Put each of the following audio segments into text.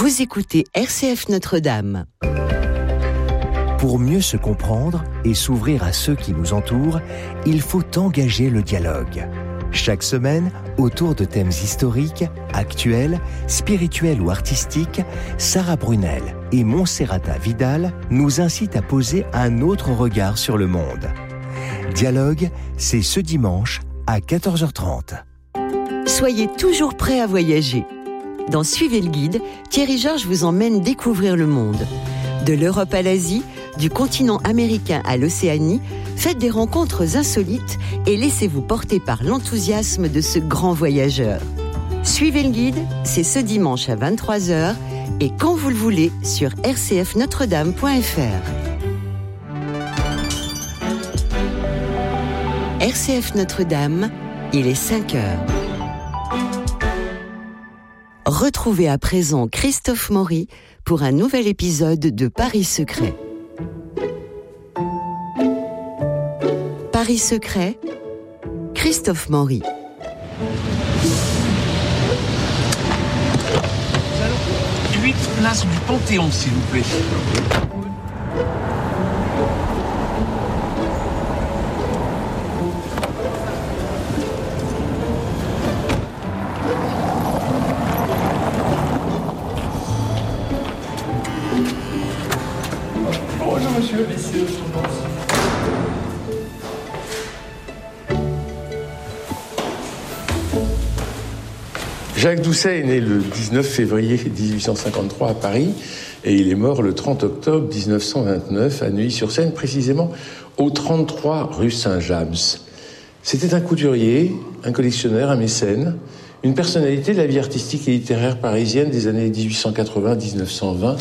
Vous écoutez RCF Notre-Dame. Pour mieux se comprendre et s'ouvrir à ceux qui nous entourent, il faut engager le dialogue. Chaque semaine, autour de thèmes historiques, actuels, spirituels ou artistiques, Sarah Brunel et Monserrata Vidal nous incitent à poser un autre regard sur le monde. Dialogue, c'est ce dimanche à 14h30. Soyez toujours prêts à voyager. Dans Suivez le guide, Thierry Georges vous emmène découvrir le monde. De l'Europe à l'Asie, du continent américain à l'Océanie, faites des rencontres insolites et laissez-vous porter par l'enthousiasme de ce grand voyageur. Suivez le guide, c'est ce dimanche à 23h et quand vous le voulez sur rcfnotredame.fr. RCF Notre-Dame, il est 5h. Retrouvez à présent Christophe Maury pour un nouvel épisode de Paris Secret. Paris Secret, Christophe Maury. 8 place du Panthéon, s'il vous plaît. Bonjour monsieur, messieurs, Jacques Doucet est né le 19 février 1853 à Paris et il est mort le 30 octobre 1929 à Neuilly-sur-Seine, précisément au 33 rue Saint-James. C'était un couturier, un collectionneur, un mécène, une personnalité de la vie artistique et littéraire parisienne des années 1880-1920.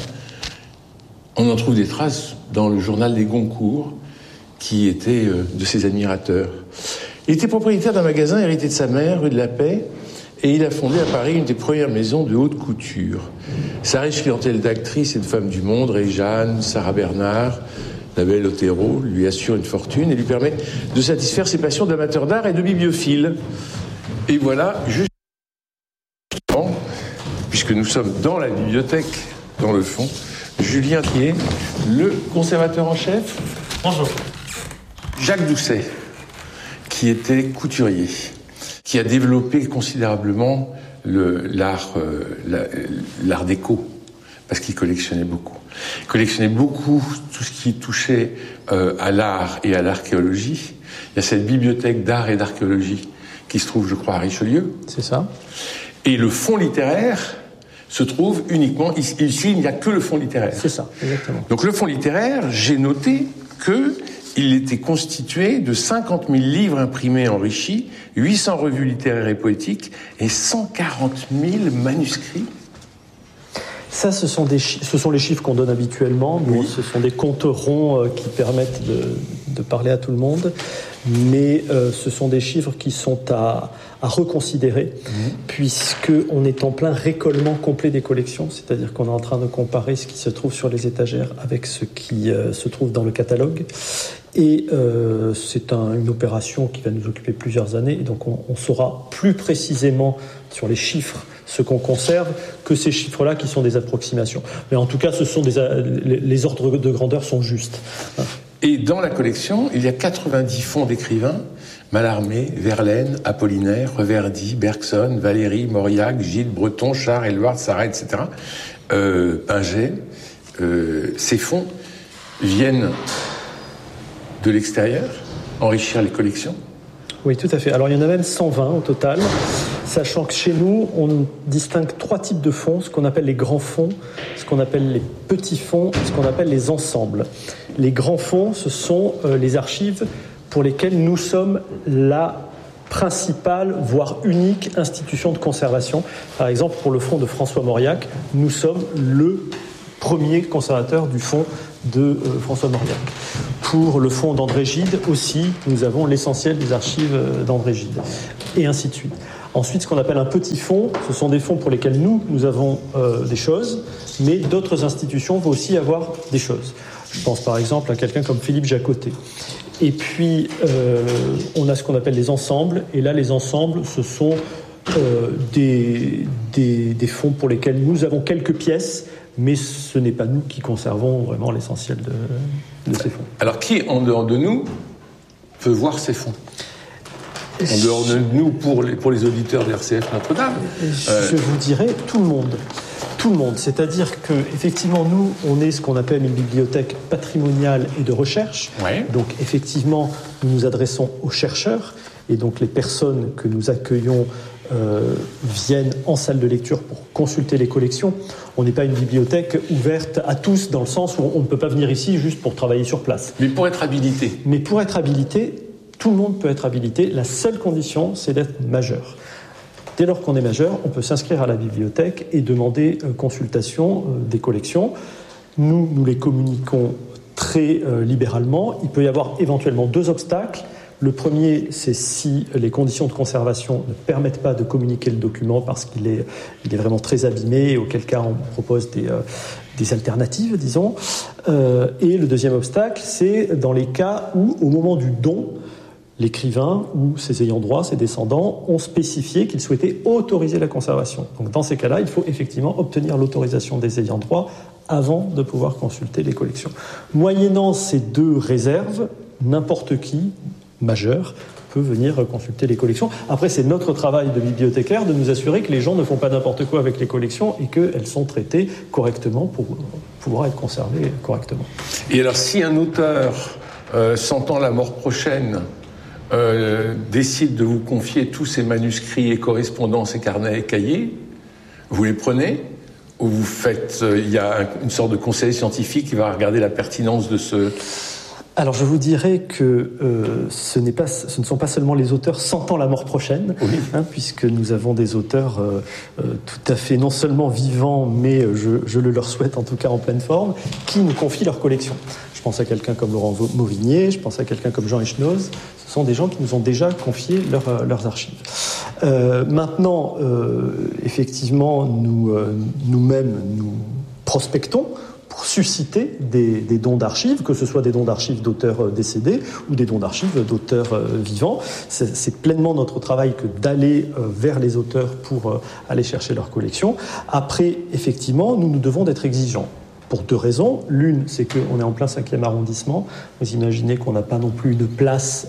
On en trouve des traces dans le journal des Goncourt, qui était de ses admirateurs. Il était propriétaire d'un magasin hérité de sa mère, rue de la Paix, et il a fondé à Paris une des premières maisons de haute couture. Sa riche clientèle d'actrices et de femmes du monde, Réjeanne, Sarah Bernard, la belle Otero, lui assure une fortune et lui permet de satisfaire ses passions d'amateur d'art et de bibliophile. Et voilà, justement, puisque nous sommes dans la bibliothèque, dans le fond, Julien Thier, le conservateur en chef. Bonjour. Jacques Doucet, qui était couturier, qui a développé considérablement l'art déco, parce qu'il collectionnait beaucoup. Il collectionnait beaucoup tout ce qui touchait à l'art et à l'archéologie. Il y a cette bibliothèque d'art et d'archéologie qui se trouve, je crois, à Richelieu. C'est ça. Et le fonds littéraire se trouve uniquement... Ici, il n'y a que le fonds littéraire. C'est ça, exactement. Donc le fonds littéraire, j'ai noté qu'il était constitué de 50 000 livres imprimés enrichis, 800 revues littéraires et poétiques et 140 000 manuscrits. Ça, ce sont les chiffres qu'on donne habituellement. Bon, Oui. ce sont des comptes ronds qui permettent de parler à tout le monde. Mais ce sont des chiffres qui sont à reconsidérer, puisqu'on est en plein récollement complet des collections. C'est-à-dire qu'on est en train de comparer ce qui se trouve sur les étagères avec ce qui se trouve dans le catalogue. Et c'est une opération qui va nous occuper plusieurs années. Et donc on saura plus précisément sur les chiffres ce qu'on conserve que ces chiffres-là qui sont des approximations. Mais en tout cas, ce sont les ordres de grandeur sont justes. Et dans la collection, il y a 90 fonds d'écrivains, Mallarmé, Verlaine, Apollinaire, Reverdy, Bergson, Valéry, Mauriac, Gide, Breton, Char, Éluard, Sarret, etc. Pinget. Ces fonds viennent de l'extérieur, enrichir les collections. Oui, tout à fait. Alors, il y en a même 120 au total, sachant que chez nous, on distingue 3 types de fonds, ce qu'on appelle les grands fonds, ce qu'on appelle les petits fonds et ce qu'on appelle les ensembles. Les grands fonds, ce sont les archives pour lesquelles nous sommes la principale, voire unique institution de conservation. Par exemple, pour le fonds de François Mauriac, nous sommes le premier conservateur du fonds de François Mauriac. Pour le fonds d'André Gide aussi, nous avons l'essentiel des archives d'André Gide, et ainsi de suite. Ensuite, ce qu'on appelle un petit fonds, ce sont des fonds pour lesquels nous avons des choses, mais d'autres institutions vont aussi avoir des choses. Je pense par exemple à quelqu'un comme Philippe Jacotet. Et puis, on a ce qu'on appelle les ensembles, et là, les ensembles, ce sont des fonds pour lesquels nous avons quelques pièces, mais ce n'est pas nous qui conservons vraiment l'essentiel de ces fonds. Alors, qui, en dehors de nous, peut voir ces fonds ? En dehors de nous, pour les auditeurs d'RCF Notre-Dame. Je vous dirais tout le monde. Tout le monde. C'est-à-dire qu'effectivement, nous, on est ce qu'on appelle une bibliothèque patrimoniale et de recherche. Ouais. Donc, effectivement, nous nous adressons aux chercheurs. Et donc, les personnes que nous accueillons viennent en salle de lecture pour consulter les collections. On n'est pas une bibliothèque ouverte à tous, dans le sens où on ne peut pas venir ici juste pour travailler sur place. Mais pour être habilité. Tout le monde peut être habilité. La seule condition, c'est d'être majeur. Dès lors qu'on est majeur, on peut s'inscrire à la bibliothèque et demander consultation des collections. Nous les communiquons très libéralement. Il peut y avoir éventuellement 2 obstacles. Le premier, c'est si les conditions de conservation ne permettent pas de communiquer le document parce qu'il est vraiment très abîmé, auquel cas on propose des alternatives, disons. Et le deuxième obstacle, c'est dans les cas où, au moment du don, l'écrivain ou ses ayants droit, ses descendants, ont spécifié qu'ils souhaitaient autoriser la conservation. Donc dans ces cas-là, il faut effectivement obtenir l'autorisation des ayants droit avant de pouvoir consulter les collections. Moyennant ces 2 réserves, n'importe qui, majeur, peut venir consulter les collections. Après, c'est notre travail de bibliothécaire de nous assurer que les gens ne font pas n'importe quoi avec les collections et qu'elles sont traitées correctement pour pouvoir être conservées correctement. Et alors, si un auteur, sentant la mort prochaine, décide de vous confier tous ses manuscrits et correspondances et carnets et cahiers, vous les prenez ou vous faites... il y a une sorte de conseil scientifique qui va regarder la pertinence de ce... Alors je vous dirais que ce ne sont pas seulement les auteurs sentant la mort prochaine, oui. Puisque nous avons des auteurs tout à fait non seulement vivants, mais je le leur souhaite en tout cas en pleine forme, qui nous confient leur collection. Je pense à quelqu'un comme Laurent Mauvigné, je pense à quelqu'un comme Jean Echenoz. Ce sont des gens qui nous ont déjà confié leurs archives. Maintenant, effectivement, nous-mêmes, nous prospectons pour susciter des dons d'archives, que ce soit des dons d'archives d'auteurs décédés ou des dons d'archives d'auteurs vivants. C'est pleinement notre travail que d'aller vers les auteurs pour aller chercher leur collection. Après, effectivement, nous devons d'être exigeants. Pour 2 raisons. L'une, c'est qu'on est en plein 5e arrondissement. Vous imaginez qu'on n'a pas non plus de place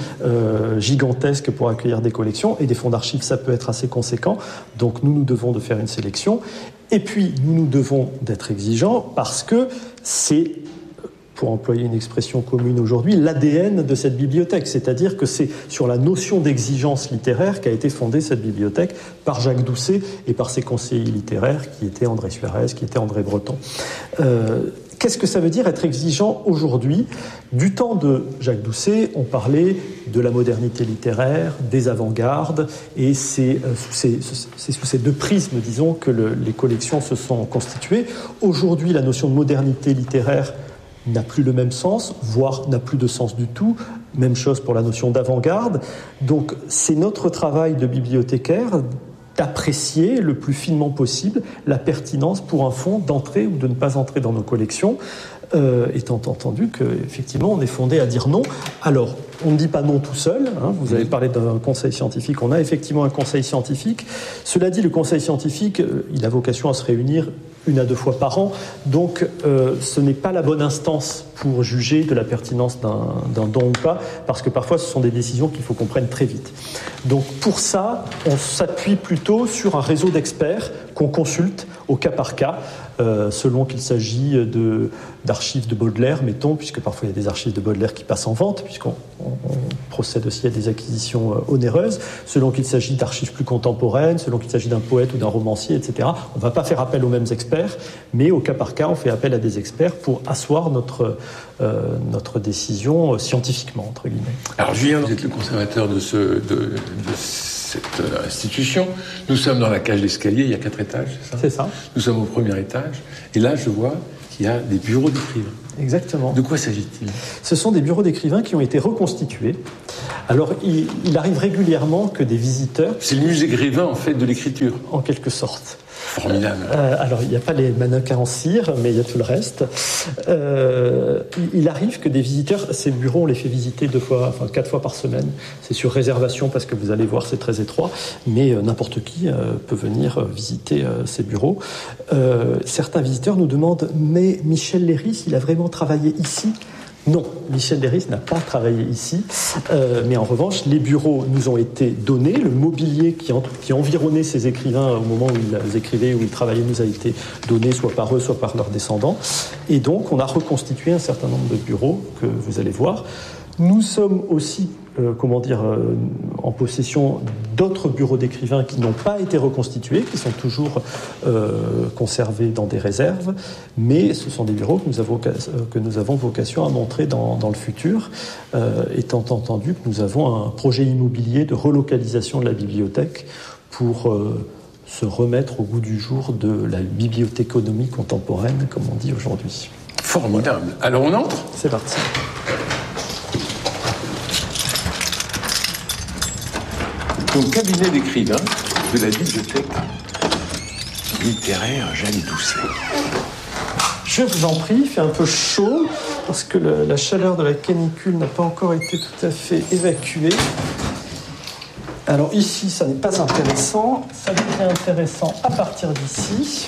gigantesque pour accueillir des collections. Et des fonds d'archives, ça peut être assez conséquent. Donc nous devons de faire une sélection. Et puis, nous devons d'être exigeants parce que c'est, pour employer une expression commune aujourd'hui, l'ADN de cette bibliothèque. C'est-à-dire que c'est sur la notion d'exigence littéraire qu'a été fondée cette bibliothèque par Jacques Doucet et par ses conseillers littéraires qui étaient André Suarez, qui était André Breton. Qu'est-ce que ça veut dire être exigeant aujourd'hui ? Du temps de Jacques Doucet, on parlait de la modernité littéraire, des avant-gardes, et c'est sous ces 2 prismes, disons, que les collections se sont constituées. Aujourd'hui, la notion de modernité littéraire n'a plus le même sens, voire n'a plus de sens du tout. Même chose pour la notion d'avant-garde. Donc, c'est notre travail de bibliothécaire d'apprécier le plus finement possible la pertinence pour un fonds d'entrer ou de ne pas entrer dans nos collections, étant entendu qu'effectivement on est fondé à dire non. Alors, on ne dit pas non tout seul, vous avez parlé d'un conseil scientifique, on a effectivement un conseil scientifique. Cela dit, le conseil scientifique, il a vocation à se réunir 1 à 2 fois par an, donc ce n'est pas la bonne instance pour juger de la pertinence d'un don ou pas, parce que parfois ce sont des décisions qu'il faut qu'on prenne très vite. Donc pour ça, on s'appuie plutôt sur un réseau d'experts qu'on consulte au cas par cas, selon qu'il s'agit d'archives de Baudelaire, mettons, puisque parfois il y a des archives de Baudelaire qui passent en vente, puisqu'on procède aussi à des acquisitions onéreuses, selon qu'il s'agit d'archives plus contemporaines, selon qu'il s'agit d'un poète ou d'un romancier, etc. On ne va pas faire appel aux mêmes experts, mais au cas par cas, on fait appel à des experts pour asseoir notre décision scientifiquement, entre guillemets. Alors Julien, vous êtes le conservateur de cette institution. Nous sommes dans la cage d'escalier, il y a 4 étages, c'est ça ? C'est ça. Nous sommes au 1er étage, et là je vois qu'il y a des bureaux d'écrivains. Exactement. De quoi s'agit-il ? Ce sont des bureaux d'écrivains qui ont été reconstitués. Alors, il arrive régulièrement que des visiteurs... C'est le musée Grévin, en fait, de l'écriture. En quelque sorte. Formidable. Alors, il n'y a pas les mannequins en cire, mais il y a tout le reste. Il arrive que des visiteurs, ces bureaux, on les fait visiter 4 fois par semaine. C'est sur réservation parce que vous allez voir, c'est très étroit, mais n'importe qui peut venir visiter ces bureaux. Certains visiteurs nous demandent, mais Michel Leiris, il a vraiment travaillé ici ? Non, Michel Leiris n'a pas travaillé ici, mais en revanche, les bureaux nous ont été donnés, le mobilier qui environnait ces écrivains au moment où ils écrivaient, où ils travaillaient, nous a été donné soit par eux, soit par leurs descendants. Et donc, on a reconstitué un certain nombre de bureaux que vous allez voir. Nous sommes aussi, en possession d'autres bureaux d'écrivains qui n'ont pas été reconstitués, qui sont toujours conservés dans des réserves, mais ce sont des bureaux que nous avons vocation à montrer dans le futur, étant entendu que nous avons un projet immobilier de relocalisation de la bibliothèque pour se remettre au goût du jour de la bibliothéconomie contemporaine, comme on dit aujourd'hui. Formidable. Voilà. Alors on entre ? C'est parti. Donc, cabinet d'écrivain de la bibliothèque littéraire Jeanne Doucet. Je vous en prie, il fait un peu chaud parce que la chaleur de la canicule n'a pas encore été tout à fait évacuée. Alors ici, ça n'est pas intéressant. Ça devient intéressant à partir d'ici.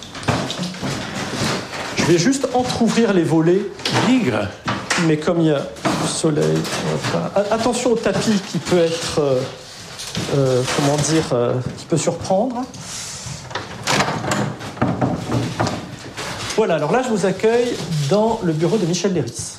Je vais juste entrouvrir les volets. Bigre. Mais comme il y a du soleil, on va pas... Attention au tapis qui peut être... qui peut surprendre. Voilà, alors là, je vous accueille dans le bureau de Michel Leiris.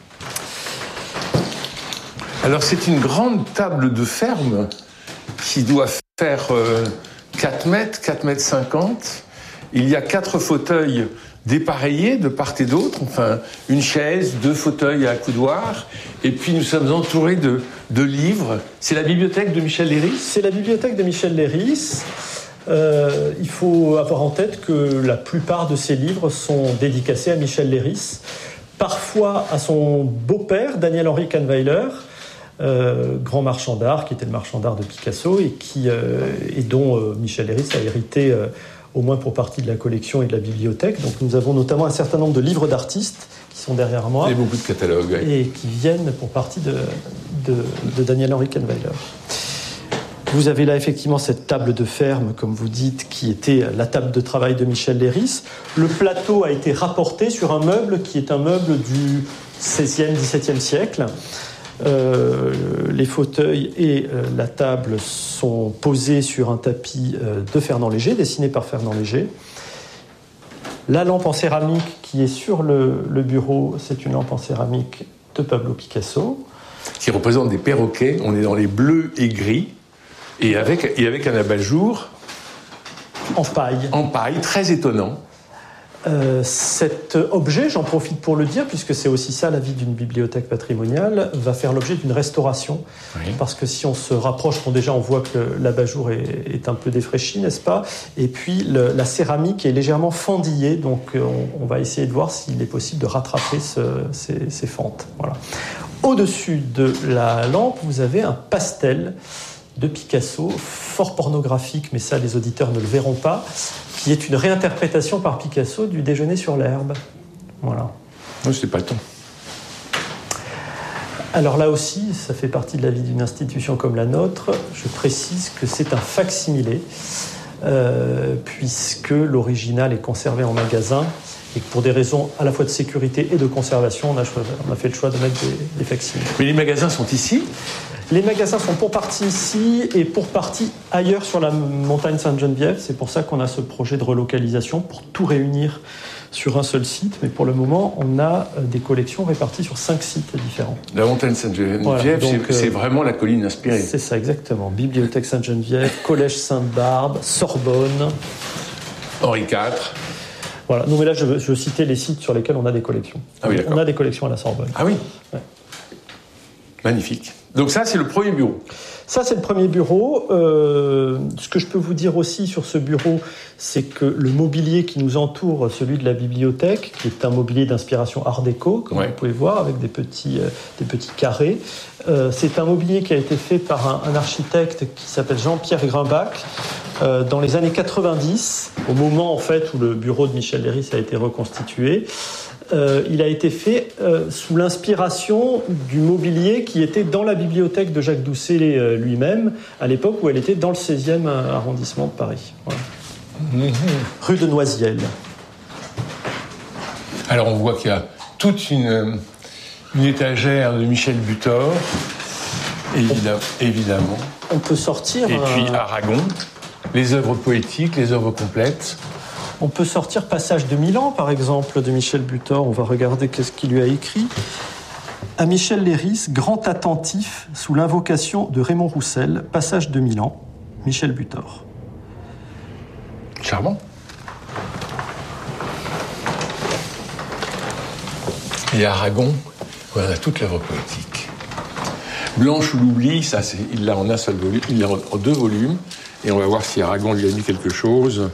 Alors, c'est une grande table de ferme qui doit faire 4 mètres, 4 mètres 50. Il y a 4 fauteuils dépareillés de part et d'autre, enfin, une chaise, 2 fauteuils à coudoir, et puis nous sommes entourés de livres. C'est la bibliothèque de Michel Leiris ? C'est la bibliothèque de Michel Leiris. Il faut avoir en tête que la plupart de ces livres sont dédicacés à Michel Leiris, parfois à son beau-père, Daniel-Henri Kahnweiler, grand marchand d'art, qui était le marchand d'art de Picasso, et dont Michel Leiris a hérité au moins pour partie de la collection et de la bibliothèque. Donc nous avons notamment un certain nombre de livres d'artistes qui sont derrière moi. Et beaucoup de catalogues. Oui. Et qui viennent pour partie de Daniel-Henri Kahnweiler. Vous avez là effectivement cette table de ferme, comme vous dites, qui était la table de travail de Michel Leiris. Le plateau a été rapporté sur un meuble qui est un meuble du XVIe, XVIIe siècle. Les fauteuils et la table sont posés sur un tapis de Fernand Léger, dessiné par Fernand Léger. La lampe en céramique qui est sur le bureau, c'est une lampe en céramique de Pablo Picasso. Qui représente des perroquets, on est dans les bleus et gris, et avec un abat-jour en paille. En paille, très étonnant. Cet objet, j'en profite pour le dire, puisque c'est aussi ça la vie d'une bibliothèque patrimoniale, va faire l'objet d'une restauration. Oui. Parce que si on se rapproche, déjà on voit que l'abat-jour est un peu défraîchi, n'est-ce pas ? Et puis la céramique est légèrement fendillée, donc on va essayer de voir s'il est possible de rattraper ces fentes. Voilà. Au-dessus de la lampe, vous avez un pastel de Picasso, fort pornographique, mais ça les auditeurs ne le verront pas, qui est une réinterprétation par Picasso du Déjeuner sur l'herbe. Voilà. Non, c'est pas le temps. Alors là aussi, ça fait partie de la vie d'une institution comme la nôtre. Je précise que c'est un fac-similé, puisque l'original est conservé en magasin, et que pour des raisons à la fois de sécurité et de conservation, on a fait le choix de mettre des fac-similés. Mais les magasins sont ici ? Les magasins sont pour partie ici et pour partie ailleurs sur la montagne Sainte-Geneviève. C'est pour ça qu'on a ce projet de relocalisation pour tout réunir sur un seul site. Mais pour le moment, on a des collections réparties sur 5 sites différents. La montagne Sainte-Geneviève, voilà, c'est vraiment la colline inspirée. C'est ça, exactement. Bibliothèque Sainte-Geneviève, Collège Sainte-Barbe, Sorbonne. Henri IV. Voilà. Non, mais là, je citais les sites sur lesquels on a des collections. Ah oui, on a des collections à la Sorbonne. Ah oui. Ouais. Magnifique. Donc ça, c'est le premier bureau. Ça, c'est le premier bureau. Ce que je peux vous dire aussi sur ce bureau, c'est que le mobilier qui nous entoure, celui de la bibliothèque, qui est un mobilier d'inspiration art déco, comme vous pouvez voir, avec des petits carrés, c'est un mobilier qui a été fait par un architecte qui s'appelle Jean-Pierre Grimbach, dans les années 90, au moment en fait où le bureau de Michel Leiris a été reconstitué. Il a été fait sous l'inspiration du mobilier qui était dans la bibliothèque de Jacques Doucet lui-même, à l'époque où elle était dans le 16e arrondissement de Paris. Voilà. Rue de Noisiel. Alors on voit qu'il y a toute une étagère de Michel Butor, évidemment. On peut sortir... Et puis Aragon, les œuvres poétiques, les œuvres complètes. On peut sortir Passage de Milan, par exemple, de Michel Butor. On va regarder qu'est-ce qu'il lui a écrit. À Michel Leiris, grand attentif, sous l'invocation de Raymond Roussel, Passage de Milan, Michel Butor. Charmant. Et Aragon, on a toute l'œuvre poétique. Blanche ou l'oubli, ça, il l'a en un seul volume, il l'a en 2 volumes, et on va voir si Aragon lui a mis quelque chose.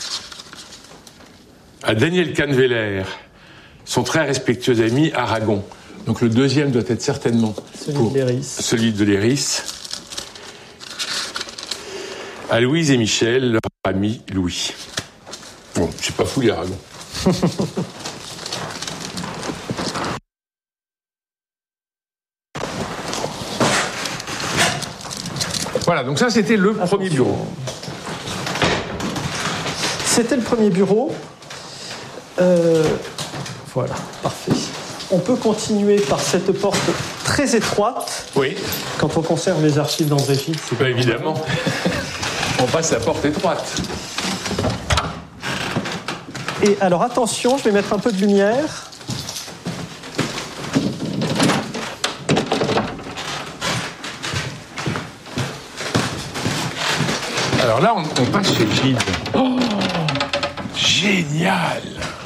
À Daniel Canneveller, son très respectueux ami Aragon. Donc le deuxième doit être certainement celui de Leiris. À Louise et Michel, leur ami Louis. Bon, c'est pas fou, les Aragon. Voilà, donc ça c'était le premier bureau. C'était le premier bureau. Voilà, parfait. On peut continuer par cette porte très étroite. Oui. Quand on conserve les archives d'André Gide, c'est pas évidemment. On passe la porte étroite. Et alors attention, je vais mettre un peu de lumière. Alors là, on passe chez Gide. Oh, génial!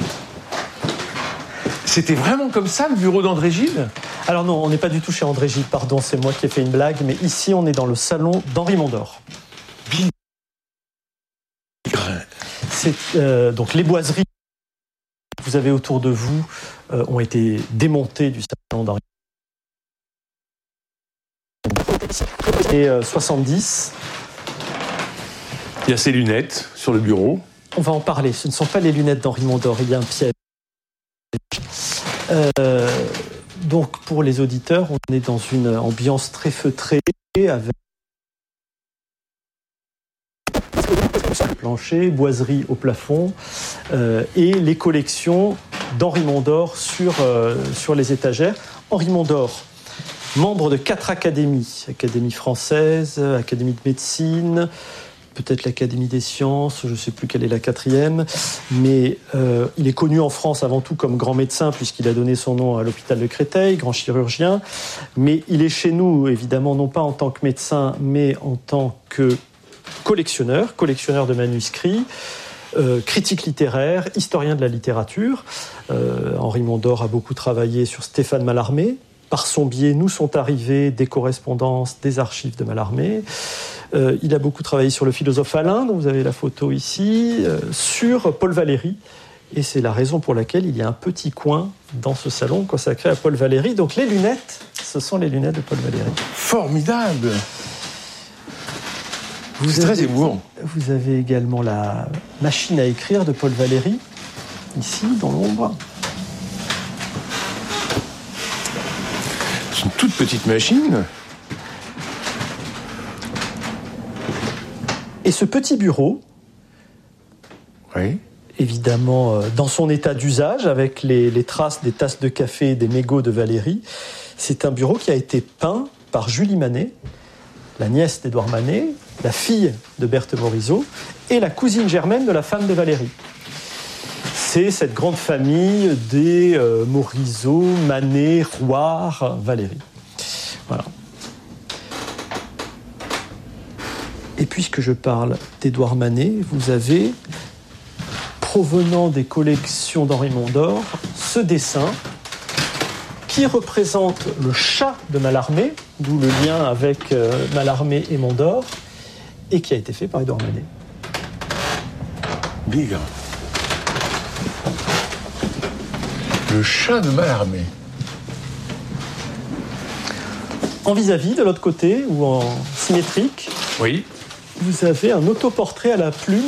C'était vraiment comme ça, le bureau d'André Gide? Alors non, on n'est pas du tout chez André Gide, pardon, c'est moi qui ai fait une blague, mais ici, on est dans le salon d'Henri Mondor. Donc les boiseries que vous avez autour de vous ont été démontées du salon d'Henri Mondor. Et 70. Il y a ses lunettes sur le bureau. On va en parler, ce ne sont pas les lunettes d'Henri Mondor, il y a un piège. Donc pour les auditeurs, on est dans une ambiance très feutrée avec plancher, boiserie au plafond et les collections d'Henri Mondor sur les étagères. Henri Mondor, membre de 4 académies, Académie française, Académie de médecine, peut-être l'Académie des sciences, je ne sais plus quelle est la 4e, mais il est connu en France avant tout comme grand médecin puisqu'il a donné son nom à l'hôpital de Créteil, grand chirurgien, mais il est chez nous évidemment non pas en tant que médecin mais en tant que collectionneur de manuscrits, critique littéraire, historien de la littérature. Henri Mondor a beaucoup travaillé sur Stéphane Mallarmé. Par son biais, nous sont arrivées des correspondances, des archives de Mallarmé. Il a beaucoup travaillé sur le philosophe Alain, dont vous avez la photo ici, sur Paul Valéry. Et c'est la raison pour laquelle il y a un petit coin dans ce salon consacré à Paul Valéry. Donc les lunettes, ce sont les lunettes de Paul Valéry. Formidable! C'est très émouvant. Vous avez également la machine à écrire de Paul Valéry, ici, dans l'ombre. C'est une toute petite machine. Et ce petit bureau, oui, évidemment dans son état d'usage, avec les traces des tasses de café et des mégots de Valéry, c'est un bureau qui a été peint par Julie Manet, la nièce d'Édouard Manet, la fille de Berthe Morisot et la cousine germaine de la femme de Valéry. C'est cette grande famille des Morisot, Manet, Rouard, Valéry. Voilà. Et puisque je parle d'Édouard Manet, vous avez, provenant des collections d'Henri Mondor, ce dessin qui représente le chat de Mallarmé, d'où le lien avec Mallarmé et Mondor, et qui a été fait par Édouard Manet. Bigre. Le chat de Mallarmé. En vis-à-vis, de l'autre côté, ou en symétrique, oui, Vous avez un autoportrait à la plume